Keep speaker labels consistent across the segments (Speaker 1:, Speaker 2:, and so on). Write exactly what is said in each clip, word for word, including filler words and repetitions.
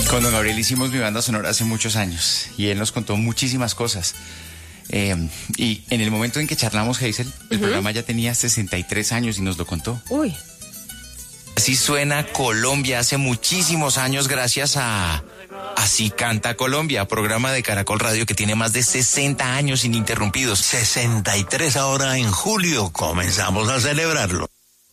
Speaker 1: Con don Gabriel hicimos Mi Banda Sonora hace muchos años y él nos contó muchísimas cosas. Eh, y en el momento en que charlamos, Hazel, el uh-huh. programa ya tenía sesenta y tres años y nos lo contó.
Speaker 2: Uy.
Speaker 3: Así suena Colombia hace muchísimos años gracias a Así Canta Colombia, programa de Caracol Radio que tiene más de sesenta años ininterrumpidos.
Speaker 4: sesenta y tres ahora en julio, comenzamos a celebrarlo.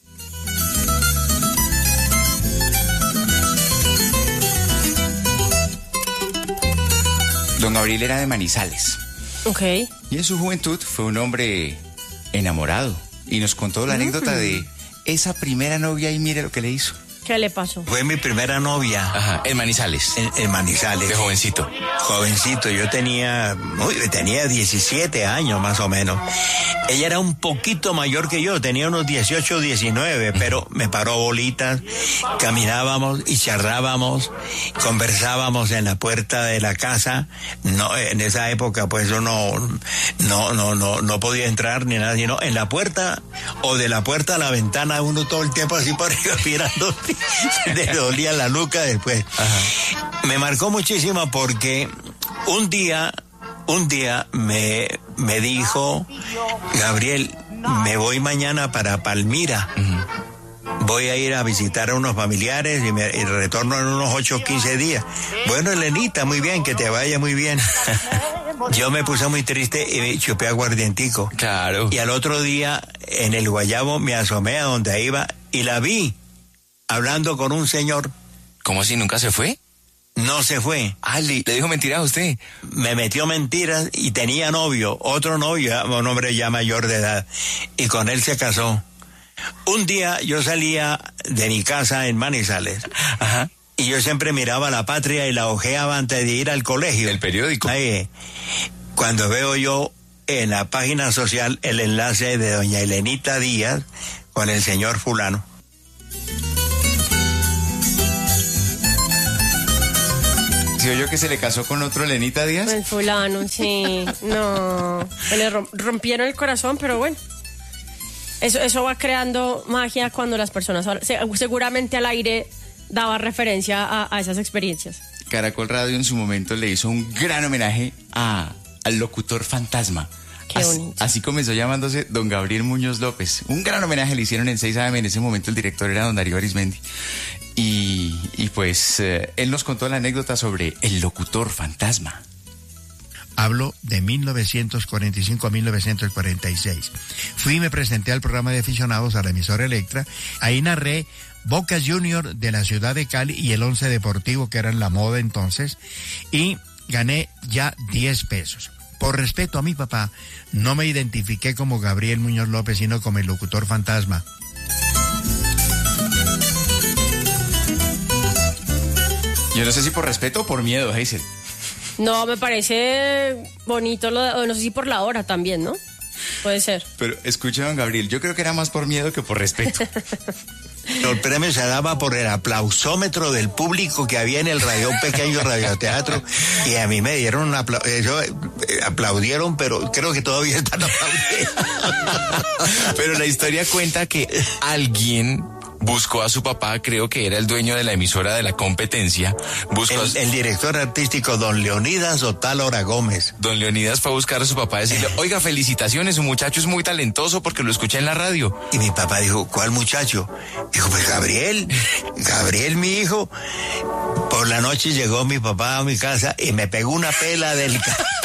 Speaker 1: Don Gabriel era de Manizales.
Speaker 2: Ok.
Speaker 1: Y en su juventud fue un hombre enamorado. Y nos contó la mm. anécdota de esa primera novia y mire lo que le hizo.
Speaker 2: ¿Qué le pasó?
Speaker 4: Fue mi primera novia.
Speaker 3: Ajá, en Manizales.
Speaker 4: En, en Manizales.
Speaker 3: De jovencito.
Speaker 4: Jovencito, yo tenía, uy, tenía diecisiete años más o menos. Ella era un poquito mayor que yo, tenía unos dieciocho, diecinueve, pero me paró bolitas, caminábamos y charlábamos, conversábamos en la puerta de la casa. No, en esa época pues yo no, no, no, no, no podía entrar ni nada, sino en la puerta o de la puerta a la ventana uno todo el tiempo así por arriba mirando. Le dolía la nuca después. Ajá. Me marcó muchísimo porque un día, un día me, me dijo, Gabriel, me voy mañana para Palmira. Uh-huh. Voy a ir a visitar a unos familiares y, me, y retorno en unos ocho o quince días. Bueno, Elenita, muy bien, que te vaya muy bien. Yo me puse muy triste y me chupé aguardientico.
Speaker 3: Claro.
Speaker 4: Y al otro día, en el Guayabo, me asomé a donde iba y la vi hablando con un señor.
Speaker 3: ¿Cómo así? ¿Nunca se fue?
Speaker 4: No se fue.
Speaker 3: Ah, ¿le, le dijo mentiras a usted?
Speaker 4: Me metió mentiras y tenía novio, otro novio, un hombre ya mayor de edad, y con él se casó. Un día yo salía de mi casa en Manizales. Ajá. Y yo siempre miraba La Patria y la hojeaba antes de ir al colegio.
Speaker 3: ¿El periódico?
Speaker 4: Ahí, cuando veo yo en la página social el enlace de doña Elenita Díaz con el señor fulano.
Speaker 1: ¿Sí oyó que se le casó con otro Elenita Díaz?
Speaker 2: El fulano, sí. No. Le rompieron el corazón, pero bueno. Eso, eso va creando magia cuando las personas... Seguramente al aire daba referencia a, a esas experiencias.
Speaker 1: Caracol Radio en su momento le hizo un gran homenaje a, al locutor fantasma.
Speaker 2: Qué bonito.
Speaker 1: Así, así comenzó llamándose don Gabriel Muñoz López. Un gran homenaje le hicieron en seis A M. En ese momento el director era don Darío Arismendi. Y, y pues eh, él nos contó la anécdota sobre el locutor fantasma.
Speaker 5: Hablo de mil novecientos cuarenta y cinco a mil novecientos cuarenta y seis. Fui y me presenté al programa de aficionados a la emisora Electra. Ahí narré Boca Junior de la ciudad de Cali y el Once Deportivo, que eran la moda entonces, y gané ya diez pesos. Por respeto a mi papá, no me identifiqué como Gabriel Muñoz López, sino como el locutor fantasma.
Speaker 1: Yo no sé si por respeto o por miedo, Hazel.
Speaker 2: No, me parece bonito, lo de, no sé si por la hora también, ¿no? Puede ser.
Speaker 1: Pero escucha, don Gabriel, yo creo que era más por miedo que por respeto.
Speaker 4: El premio se daba por el aplausómetro del público que había en el radio, un pequeño radioteatro, y a mí me dieron un aplauso, eh, aplaudieron, pero creo que todavía están aplaudiendo.
Speaker 3: Pero la historia cuenta que alguien buscó a su papá, creo que era el dueño de la emisora de la competencia. Buscó
Speaker 4: el,
Speaker 3: su...
Speaker 4: el director artístico, don Leonidas Otálora Gómez.
Speaker 3: Don Leonidas fue a buscar a su papá y decirle, oiga, felicitaciones, su muchacho es muy talentoso porque lo escuché en la radio.
Speaker 4: Y mi papá dijo, ¿cuál muchacho? Dijo, pues Gabriel, Gabriel mi hijo. Por la noche llegó mi papá a mi casa y me pegó una pela del...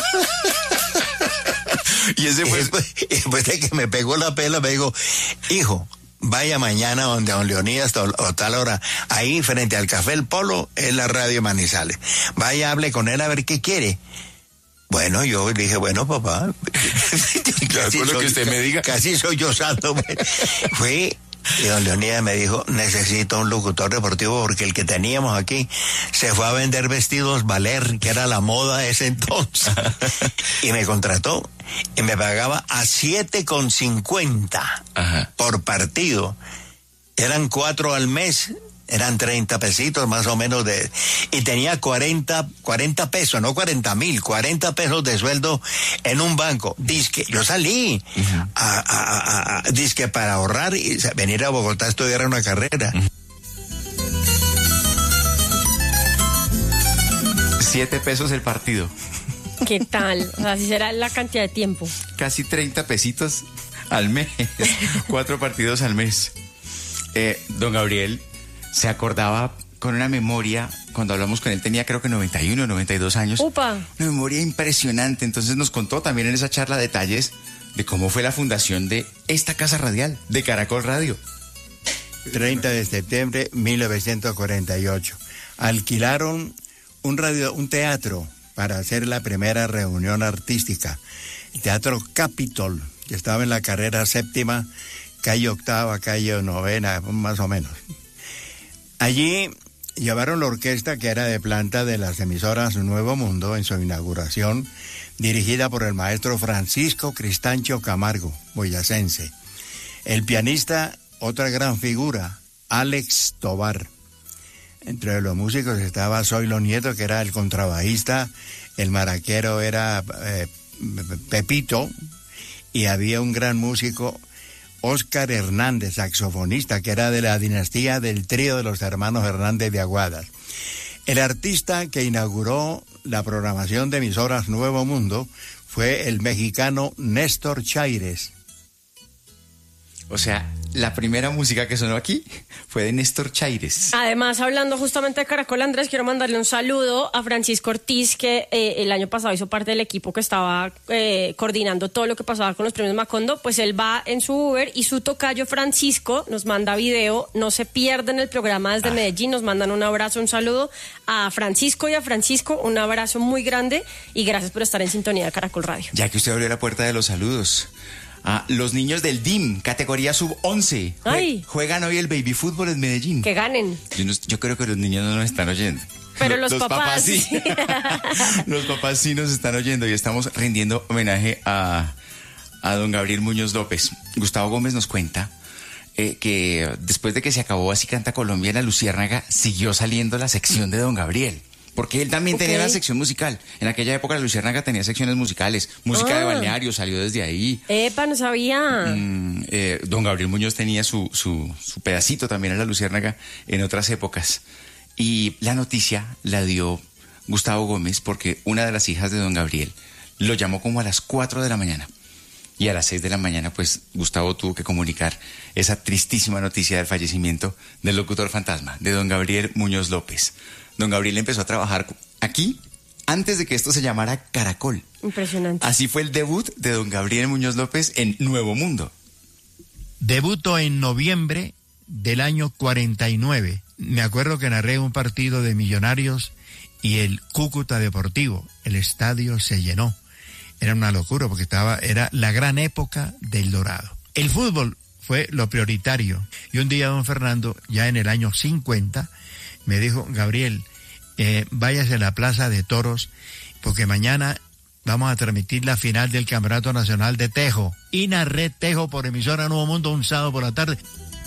Speaker 4: y ese fue... Y después, y después de que me pegó la pela me dijo, hijo, vaya mañana donde don Leonidas o tal hora, ahí frente al Café El Polo, en la radio Manizales. Vaya, hable con él a ver qué quiere. Bueno, yo le dije, bueno, papá.
Speaker 3: Casi lo que usted me diga.
Speaker 4: Casi soy yo santo. Fui y don Leonidas me dijo, necesito un locutor deportivo porque el que teníamos aquí se fue a vender vestidos Valer, que era la moda ese entonces. Y me contrató. Y me pagaba a siete con cincuenta por partido. Eran cuatro al mes, eran treinta pesitos más o menos de... Y tenía cuarenta, cuarenta pesos, no cuarenta mil, cuarenta pesos de sueldo en un banco. Disque, yo salí uh-huh. a, a, a, a disque para ahorrar y venir a Bogotá a estudiar una carrera. Uh-huh.
Speaker 1: Siete pesos el partido.
Speaker 2: ¿Qué tal? O sea, así será la cantidad de tiempo.
Speaker 1: Casi treinta pesitos al mes. Cuatro partidos al mes. Eh, don Gabriel se acordaba con una memoria, cuando hablamos con él tenía creo que noventa y uno, noventa y dos años.
Speaker 2: ¡Upa!
Speaker 1: Una memoria impresionante. Entonces nos contó también en esa charla detalles de cómo fue la fundación de esta casa radial, de Caracol Radio.
Speaker 5: treinta de septiembre de mil novecientos cuarenta y ocho. Alquilaron un radio, un teatro para hacer la primera reunión artística. El Teatro Capitol, que estaba en la carrera séptima, calle octava, calle novena, más o menos. Allí llevaron la orquesta que era de planta de las emisoras Nuevo Mundo en su inauguración, dirigida por el maestro Francisco Cristancho Camargo, boyacense. El pianista, otra gran figura, Alex Tobar. Entre los músicos estaba Zoilo Nieto, que era el contrabajista, el maraquero era eh, Pepito, y había un gran músico, Óscar Hernández, saxofonista, que era de la dinastía del trío de los hermanos Hernández de Aguadas. El artista que inauguró la programación de emisoras Nuevo Mundo fue el mexicano Néstor Chaires.
Speaker 1: O sea, la primera música que sonó aquí fue de Néstor Chaires.
Speaker 2: Además, hablando justamente de Caracol, Andrés, quiero mandarle un saludo a Francisco Ortiz, que eh, el año pasado hizo parte del equipo que estaba eh, coordinando todo lo que pasaba con los premios Macondo. Pues él va en su Uber y su tocayo Francisco nos manda video. No se pierden el programa desde ah. Medellín. Nos mandan un abrazo, un saludo a Francisco y a Francisco. Un abrazo muy grande y gracias por estar en sintonía de Caracol Radio.
Speaker 1: Ya que usted abrió la puerta de los saludos. Ah, los niños del D I M, categoría sub once, jue- juegan hoy el baby fútbol en Medellín.
Speaker 2: Que ganen.
Speaker 1: Yo, no, yo creo que los niños no nos están oyendo.
Speaker 2: Pero los, los papás,
Speaker 1: papás sí. Los papás sí nos están oyendo y estamos rindiendo homenaje a, a don Gabriel Muñoz López. Gustavo Gómez nos cuenta eh, que después de que se acabó Así Canta Colombia en la Luciérnaga, siguió saliendo la sección de don Gabriel. Porque él también okay. tenía una sección musical. En aquella época la Luciérnaga tenía secciones musicales. Música ah. de balneario, salió desde ahí.
Speaker 2: Epa, no sabía.
Speaker 1: Mm, eh, don Gabriel Muñoz tenía su, su, su pedacito también en la Luciérnaga en otras épocas. Y la noticia la dio Gustavo Gómez porque una de las hijas de don Gabriel lo llamó como a las cuatro de la mañana. Y a las seis de la mañana, pues, Gustavo tuvo que comunicar esa tristísima noticia del fallecimiento del locutor fantasma, de don Gabriel Muñoz López. Don Gabriel empezó a trabajar aquí antes de que esto se llamara Caracol.
Speaker 2: Impresionante.
Speaker 1: Así fue el debut de don Gabriel Muñoz López en Nuevo Mundo.
Speaker 5: Debutó en noviembre del año cuarenta y nueve. Me acuerdo que narré un partido de Millonarios y el Cúcuta Deportivo. El estadio se llenó. Era una locura porque estaba, era la gran época del Dorado. El fútbol fue lo prioritario. Y un día don Fernando, ya en el año cincuenta, me dijo, Gabriel, eh, váyase a la Plaza de Toros, porque mañana vamos a transmitir la final del Campeonato Nacional de Tejo. Y narré Tejo por emisora Nuevo Mundo un sábado por la tarde.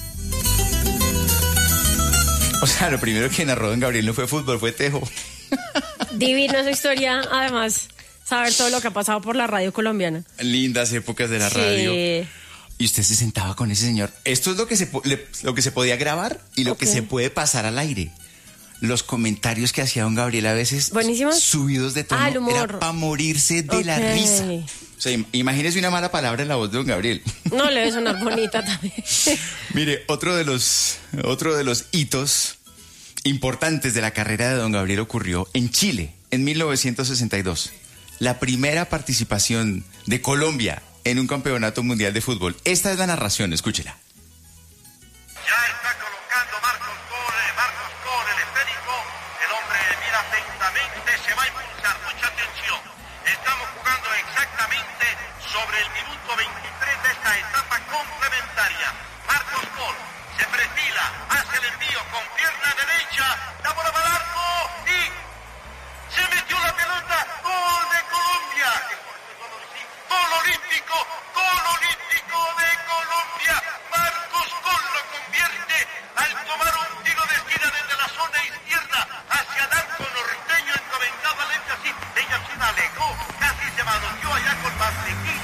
Speaker 1: O sea, lo primero que narró don Gabriel no fue fútbol, fue Tejo.
Speaker 2: Divina esa historia, además, saber todo lo que ha pasado por la radio colombiana.
Speaker 1: Lindas épocas de la
Speaker 2: sí.
Speaker 1: radio. Y usted se sentaba con ese señor. Esto es lo que se, le, lo que se podía grabar y lo okay. que se puede pasar al aire. Los comentarios que hacía don Gabriel a veces
Speaker 2: ¿buenísimos?
Speaker 1: Subidos de tono,
Speaker 2: ah, el humor.
Speaker 1: Era para morirse de
Speaker 2: okay.
Speaker 1: la risa. O sea, imagínese una mala palabra en la voz de don Gabriel.
Speaker 2: No, le debe sonar bonita también.
Speaker 1: Mire, otro de los, otro de los hitos importantes de la carrera de don Gabriel ocurrió en Chile, en mil novecientos sesenta y dos. La primera participación de Colombia en un campeonato mundial de fútbol. Esta es la narración, escúchela.
Speaker 6: Ya está colocando Marcos Gol, Marcos Gol, el esférico. El hombre mira atentamente, se va a impulsar. Mucha atención. Estamos jugando exactamente sobre el minuto veintitrés de esta etapa complementaria. Marcos Gol se perfila, hace el envío con pierna derecha, la bola para el arco y se metió la pelota. Gol de Colombia. Gol olímpico, gol olímpico de Colombia. Marcos Gol lo convierte al tomar un tiro de esquina desde la zona izquierda hacia el arco norteño encomendado al éxtasis. Ella se alejó, casi se manoteó allá con Marlequín.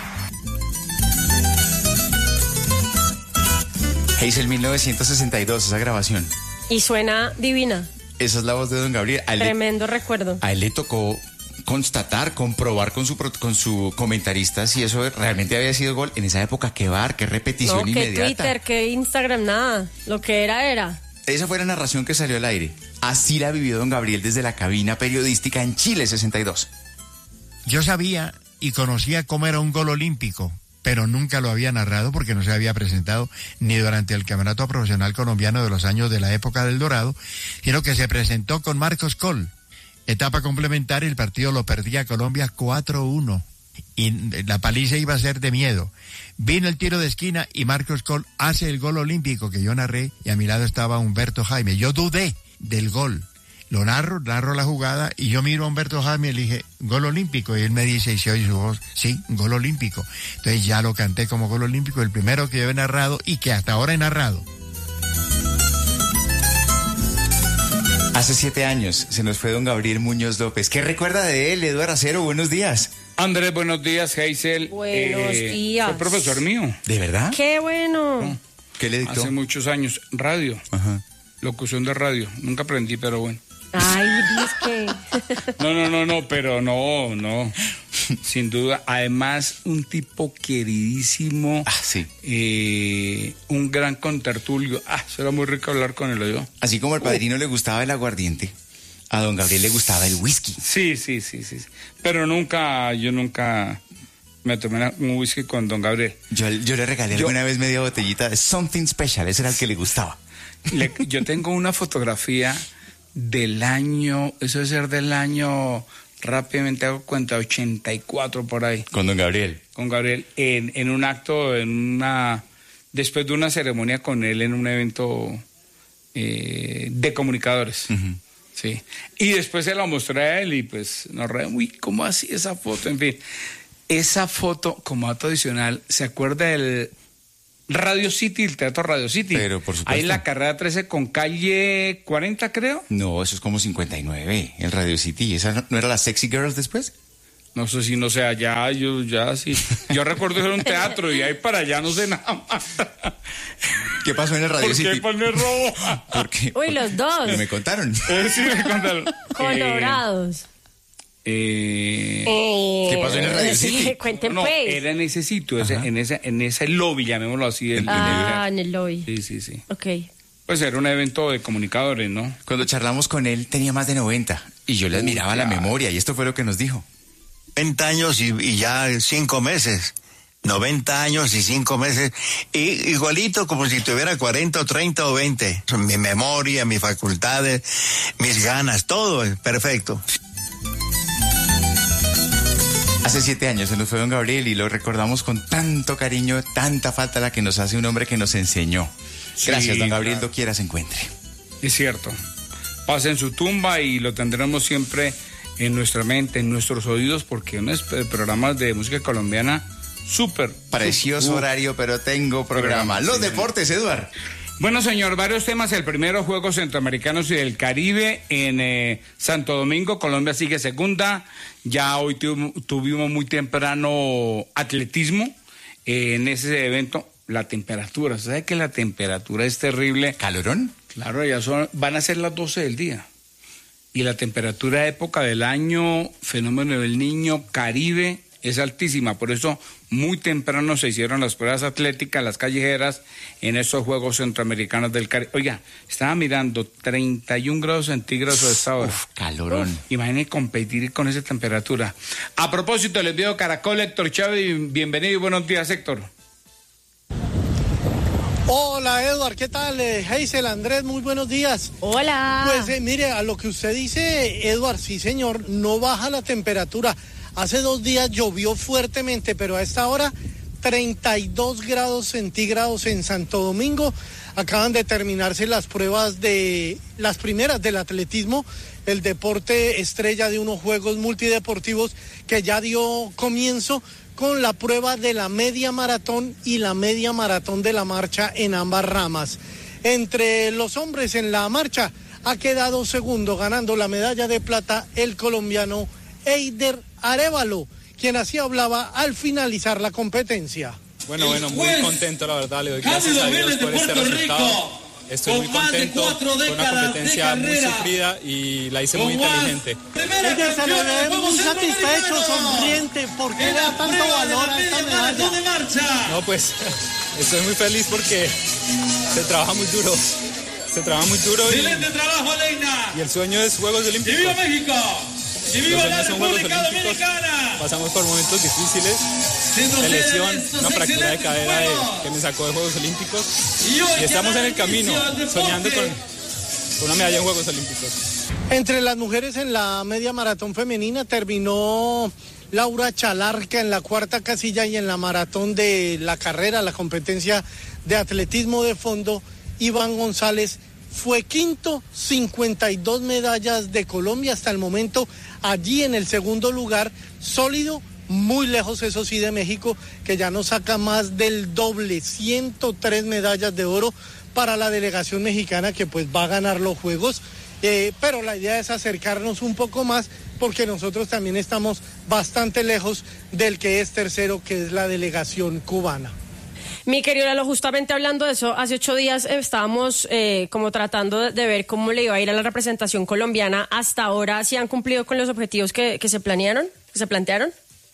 Speaker 1: Hazel mil novecientos sesenta y dos, esa grabación.
Speaker 2: Y suena divina.
Speaker 1: Esa es la voz de don Gabriel. A él le-
Speaker 2: Tremendo recuerdo.
Speaker 1: A él le tocó constatar, comprobar con su pro- con su comentarista si eso realmente había sido gol. En esa época, qué bar, qué repetición
Speaker 2: No, que
Speaker 1: inmediata.
Speaker 2: Twitter, que Instagram, nada. Lo que era, era.
Speaker 1: Esa fue la narración que salió al aire. Así la vivió don Gabriel desde la cabina periodística en Chile sesenta y dos.
Speaker 5: Yo sabía y conocía cómo era un gol olímpico, pero nunca lo había narrado porque no se había presentado ni durante el Campeonato Profesional Colombiano de los años de la época del Dorado, sino que se presentó con Marcos Coll. Etapa complementaria, el partido lo perdía Colombia cuatro uno y la paliza iba a ser de miedo. Vino el tiro de esquina y Marcos Coll hace el gol olímpico que yo narré y a mi lado estaba Humberto Jaime. Yo dudé del gol. Lo narro, narro la jugada y yo miro a Humberto Jaime y le dije, gol olímpico. Y él me dice, y se oye su voz, sí, gol olímpico. Entonces ya lo canté como gol olímpico, el primero que yo he narrado y que hasta ahora he narrado.
Speaker 1: Hace siete años se nos fue don Gabriel Muñoz López. ¿Qué recuerda de él, Eduardo Acero? Buenos días.
Speaker 7: Andrés, buenos días, Hazel.
Speaker 2: Buenos días.
Speaker 7: Fue profesor mío.
Speaker 1: ¿De verdad?
Speaker 2: ¡Qué bueno!
Speaker 1: ¿Qué le dictó?
Speaker 7: Hace muchos años. Radio.
Speaker 1: Ajá.
Speaker 7: Locución de radio. Nunca aprendí, pero bueno.
Speaker 2: Ay, disque.
Speaker 7: No, no, no, no, pero no, no. Sin duda. Además, un tipo queridísimo.
Speaker 1: Ah, sí.
Speaker 7: Eh, un gran contertulio. Ah, será muy rico hablar con él, yo.
Speaker 1: Así como al padrino le gustaba el aguardiente, a don Gabriel le gustaba el whisky.
Speaker 7: Sí, sí, sí, sí. Pero nunca, yo nunca me tomé una- un whisky con don Gabriel.
Speaker 1: Yo, yo le regalé
Speaker 7: Yo-
Speaker 1: alguna vez media botellita de Something Special, ese era el que le gustaba.
Speaker 7: Le- yo tengo una fotografía del año, eso debe ser del año, rápidamente hago cuenta, ochenta y cuatro por ahí,
Speaker 1: Con don Gabriel.
Speaker 7: con Gabriel, en, en un acto, en una, después de una ceremonia con él en un evento eh, de comunicadores.
Speaker 1: Ujú.
Speaker 7: Sí. Y después se la mostré a él y pues nos reímos, uy, ¿cómo así esa foto? En fin, esa foto, como dato adicional, ¿se acuerda del Radio City, el Teatro Radio City?
Speaker 1: Pero, por supuesto.
Speaker 7: Ahí en la carrera trece con calle cuarenta, creo.
Speaker 1: No, eso es como cincuenta y nueve, el Radio City. ¿Esa no, no era la Sexy Girls después?
Speaker 7: No sé si no sé, allá, yo ya sí. Yo recuerdo que era un teatro y ahí para allá no sé nada más.
Speaker 1: ¿Qué pasó en el Radio
Speaker 7: ¿Por
Speaker 1: City?
Speaker 7: qué poner robo?
Speaker 1: ¿Por qué?
Speaker 2: Uy, los dos.
Speaker 1: Me contaron.
Speaker 7: Eh, sí, me contaron.
Speaker 2: Colorados.
Speaker 7: Eh, eh,
Speaker 1: ¿Qué pasó en el Radio
Speaker 2: Sí,
Speaker 1: City?
Speaker 2: cuenten
Speaker 7: no,
Speaker 2: pues.
Speaker 7: era en ese sitio, ese, en, ese, en ese lobby, llamémoslo así. del-
Speaker 2: Ah,
Speaker 7: del-
Speaker 2: en el lobby.
Speaker 7: Sí, sí, sí.
Speaker 2: Ok.
Speaker 7: Pues era un evento de comunicadores, ¿no?
Speaker 1: Cuando charlamos con él tenía más de noventa y yo le admiraba la
Speaker 7: claro.
Speaker 1: memoria y esto fue lo que nos dijo.
Speaker 4: noventa años y, y ya cinco meses. noventa años y cinco meses. Y, igualito como si tuviera cuarenta o treinta o veinte. Mi memoria, mis facultades, mis ganas, todo es perfecto.
Speaker 1: Hace siete años se nos fue don Gabriel y lo recordamos con tanto cariño, tanta falta la que nos hace un hombre que nos enseñó.
Speaker 7: Sí,
Speaker 1: Gracias, don Gabriel,
Speaker 7: claro.
Speaker 1: doquiera se encuentre.
Speaker 7: Es cierto. Pasa en su tumba y lo tendremos siempre en nuestra mente, en nuestros oídos, porque unos programas de música colombiana súper.
Speaker 1: Precioso
Speaker 7: Uh.
Speaker 1: horario, pero tengo programa. Los
Speaker 7: Sí,
Speaker 1: deportes, Eduard.
Speaker 7: Bueno, señor, varios temas. El primero, Juegos Centroamericanos y del Caribe en eh, Santo Domingo. Colombia sigue segunda. Ya hoy tu- tuvimos muy temprano atletismo eh, en ese evento. La temperatura, ¿sabe que la temperatura es terrible?
Speaker 1: ¿Calorón?
Speaker 7: Claro, ya son, van a ser las doce del día. Y la temperatura época del año, fenómeno del Niño, Caribe, es altísima. Por eso, muy temprano se hicieron las pruebas atléticas, las callejeras, en estos Juegos Centroamericanos del Caribe. Oiga, estaba mirando treinta y un grados centígrados a esta hora.
Speaker 1: Uf, calorón.
Speaker 7: Imagínense competir con esa temperatura. A propósito, les envío Caracol, Héctor Chávez, bienvenido y buenos días, Héctor.
Speaker 8: Hola Edward, ¿qué tal? Eh, Hazel, Andrés, muy buenos días.
Speaker 2: Hola.
Speaker 8: Pues eh, mire, a lo que usted dice, Edward, sí señor, no baja la temperatura. Hace dos días llovió fuertemente, pero a esta hora treinta y dos grados centígrados en Santo Domingo. Acaban de terminarse las pruebas de las primeras del atletismo, el deporte estrella de unos Juegos Multideportivos que ya dio comienzo con la prueba de la media maratón y la media maratón de la marcha en ambas ramas. Entre los hombres en la marcha ha quedado segundo, ganando la medalla de plata el colombiano Eider Arévalo, quien así hablaba al finalizar la competencia.
Speaker 9: Bueno, bueno, muy contento la verdad, le doy gracias a Dios por este resultado. Estoy muy contento, fue una competencia muy sufrida y la hice muy inteligente.
Speaker 8: Ella se le ve muy satisfecho, sonriente. ¿Por qué le da tanto valor a esta medalla?
Speaker 9: No, pues estoy muy feliz porque se trabaja muy duro. Se trabaja muy duro y,
Speaker 6: trabajo, Aleina.
Speaker 9: y el sueño es Juegos Olímpicos.
Speaker 6: ¡Y viva México! ¡Y viva la República Dominicana!
Speaker 9: Pasamos por momentos difíciles de lesión, una fractura de cadera de, que me sacó de Juegos Olímpicos y estamos en el camino soñando con, con una medalla en Juegos Olímpicos.
Speaker 8: Entre las mujeres en la media maratón femenina terminó Laura Chalarca en la cuarta casilla y en la maratón de la carrera, la competencia de atletismo de fondo, Iván González fue quinto, cincuenta y dos medallas de Colombia hasta el momento, allí en el segundo lugar, sólido, muy lejos eso sí de México, que ya nos saca más del doble, ciento tres medallas de oro para la delegación mexicana que pues va a ganar los Juegos, eh, pero la idea es acercarnos un poco más porque nosotros también estamos bastante lejos del que es tercero, que es la delegación cubana.
Speaker 2: Mi querido Lalo, justamente hablando de eso, hace ocho días eh, estábamos eh, como tratando de, de ver cómo le iba a ir a la representación colombiana. Hasta ahora, ¿sí han cumplido con los objetivos que, que se planearon, que se plantearon?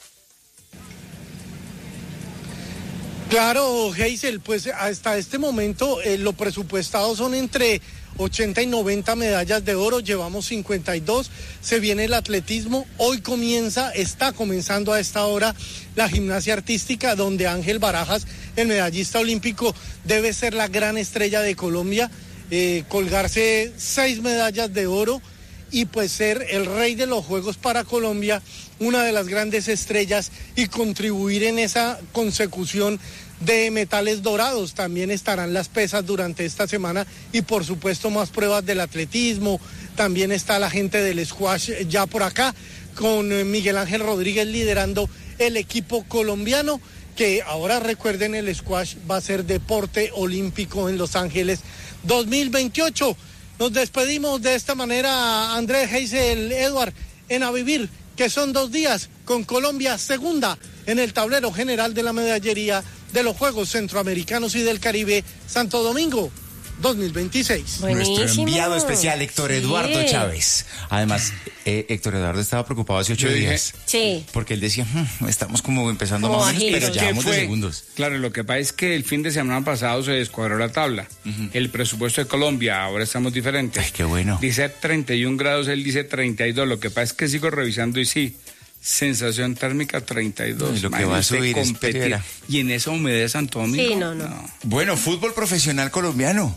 Speaker 8: Claro, Hazel, pues hasta este momento eh, lo presupuestado son entre ochenta y noventa medallas de oro, llevamos cincuenta y dos, se viene el atletismo, hoy comienza, está comenzando a esta hora la gimnasia artística, donde Ángel Barajas, el medallista olímpico, debe ser la gran estrella de Colombia, eh, colgarse seis medallas de oro y pues ser el rey de los Juegos para Colombia, una de las grandes estrellas y contribuir en esa consecución de metales dorados. También estarán las pesas durante esta semana y por supuesto más pruebas del atletismo. También está la gente del squash ya por acá con Miguel Ángel Rodríguez liderando el equipo colombiano, que ahora recuerden, el squash va a ser deporte olímpico en Los Ángeles dos mil veintiocho. Nos despedimos de esta manera, Andrés, Hazel, Edward, en A Vivir, que son dos días con Colombia segunda en el tablero general de la medallería de los Juegos Centroamericanos y del Caribe Santo Domingo dos mil veintiséis.
Speaker 2: Buenísimo.
Speaker 1: Nuestro enviado especial, Héctor Eduardo
Speaker 2: Sí.
Speaker 1: Chávez. Además, eh, Héctor Eduardo estaba preocupado hace ocho
Speaker 7: Yo dije-
Speaker 1: días.
Speaker 2: Sí.
Speaker 1: Porque él decía, "Hmm, estamos como empezando
Speaker 2: Como
Speaker 1: más o menos,
Speaker 2: bajitos.
Speaker 1: pero
Speaker 7: Es
Speaker 1: ya
Speaker 7: que
Speaker 1: vamos de
Speaker 7: fue-
Speaker 1: segundos.
Speaker 7: Claro, lo que pasa es que el fin de semana pasado se descuadró la tabla. El presupuesto de Colombia, ahora estamos diferentes.
Speaker 1: Ay, qué bueno.
Speaker 7: Dice treinta y un grados, él dice treinta y dos. Lo que pasa es que sigo revisando y sí, sensación térmica treinta y dos.
Speaker 1: No, y lo que va a
Speaker 7: Imagínese
Speaker 1: subir es
Speaker 7: competir.
Speaker 1: peligera.
Speaker 7: Y en esa humedad de Santo Domingo.
Speaker 2: Sí, no, no.
Speaker 1: Bueno, fútbol profesional colombiano.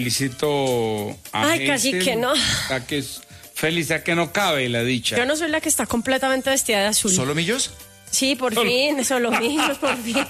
Speaker 7: Felicito a
Speaker 2: Ay, casi
Speaker 7: Hazel,
Speaker 2: que no.
Speaker 7: a que es feliz a que no cabe la dicha.
Speaker 2: Yo no soy la que está completamente vestida de azul.
Speaker 1: ¿Solo Millos?
Speaker 2: Sí, por
Speaker 7: Solo.
Speaker 2: fin, solo míos, por fin.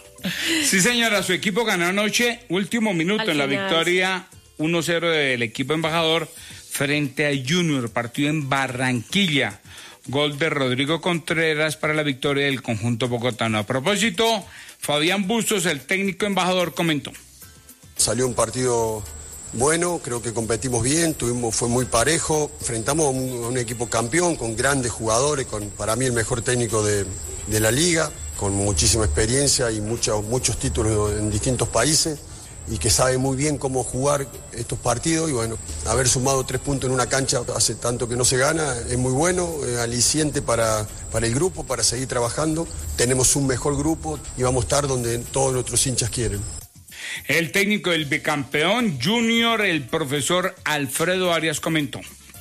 Speaker 7: Sí, señora, su equipo ganó anoche, último minuto
Speaker 2: Al
Speaker 7: en la
Speaker 2: final.
Speaker 7: victoria uno cero del equipo embajador frente a Junior, partido en Barranquilla. Gol de Rodrigo Contreras para la victoria del conjunto bogotano. A propósito, Fabián Bustos, el técnico embajador, comentó.
Speaker 10: Salió un partido bueno, creo que competimos bien, tuvimos, fue muy parejo, enfrentamos a un, a un equipo campeón con grandes jugadores, con para mí el mejor técnico de, de la liga, con muchísima experiencia y muchos muchos títulos en distintos países y que sabe muy bien cómo jugar estos partidos y bueno, haber sumado tres puntos en una cancha hace tanto que no se gana, es muy bueno, es aliciente para, para el grupo, para seguir trabajando, tenemos un mejor grupo y vamos a estar donde todos nuestros hinchas quieren.
Speaker 7: El técnico del bicampeón Junior, el profesor Alfredo Arias, comentó.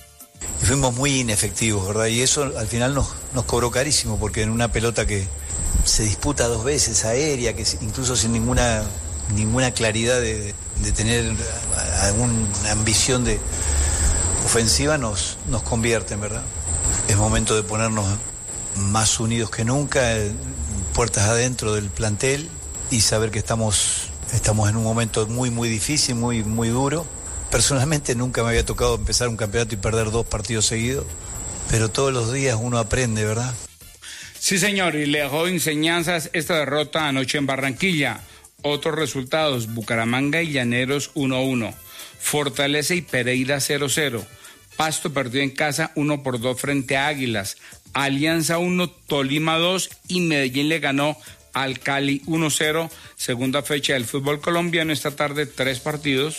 Speaker 11: Y fuimos muy inefectivos, ¿verdad? Y eso al final nos, nos cobró carísimo, porque en una pelota que se disputa dos veces, aérea, que incluso sin ninguna, ninguna claridad de, de tener alguna ambición de ofensiva, nos, nos convierten, ¿verdad? Es momento de ponernos más unidos que nunca, puertas adentro del plantel y saber que estamos... Estamos en un momento muy, muy difícil, muy, muy duro. Personalmente nunca me había tocado empezar un campeonato y perder dos partidos seguidos, pero todos los días uno aprende, ¿verdad?
Speaker 7: Sí, señor, y le dejó enseñanzas esta derrota anoche en Barranquilla. Otros resultados, Bucaramanga y Llaneros uno a uno, Fortaleza y Pereira cero a cero, Pasto perdió en casa uno por dos frente a Águilas, Alianza uno, Tolima dos y Medellín le ganó al Cali uno a cero, segunda fecha del fútbol colombiano. Esta tarde tres partidos,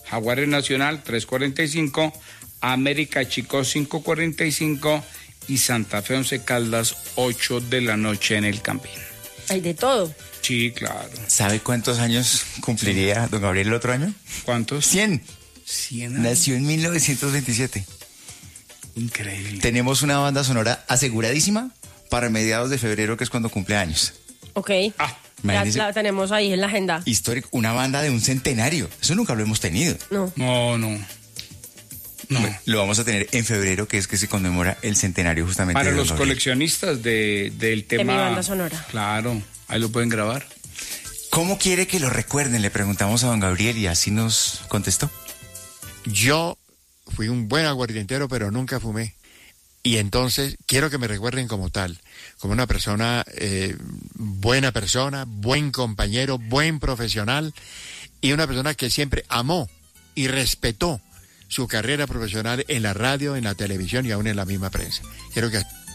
Speaker 7: Jaguares Nacional tres cuarenta y cinco, América Chicó cinco cuarenta y cinco y Santa Fe Once Caldas ocho de la noche en el Campín.
Speaker 2: Hay de todo.
Speaker 7: Sí, claro.
Speaker 1: ¿Sabe cuántos años cumpliría don Gabriel el otro año?
Speaker 7: ¿Cuántos?
Speaker 1: cien.
Speaker 7: cien años.
Speaker 1: Nació en mil novecientos veintisiete.
Speaker 7: Increíble.
Speaker 1: Tenemos una banda sonora aseguradísima para mediados de febrero, que es cuando cumple años.
Speaker 2: Ok.
Speaker 7: Ah,
Speaker 2: ya
Speaker 1: imagínese.
Speaker 2: la tenemos ahí en la agenda.
Speaker 1: Histórico, una banda de un centenario. Eso nunca lo hemos tenido.
Speaker 2: No.
Speaker 7: No, no. No.
Speaker 1: Bueno, lo vamos a tener en febrero, que es que se conmemora el centenario justamente.
Speaker 7: Para
Speaker 1: de don
Speaker 7: los
Speaker 1: Gabriel.
Speaker 7: coleccionistas de, del tema.
Speaker 2: mi banda sonora.
Speaker 7: Claro, ahí lo pueden grabar.
Speaker 1: ¿Cómo quiere que lo recuerden? Le preguntamos a don Gabriel y así nos contestó.
Speaker 5: Yo fui un buen aguardientero, pero nunca fumé. Y entonces quiero que me recuerden como tal, como una persona, eh, buena persona, buen compañero, buen profesional y una persona que siempre amó y respetó su carrera profesional en la radio, en la televisión y aún en la misma prensa. Quiero que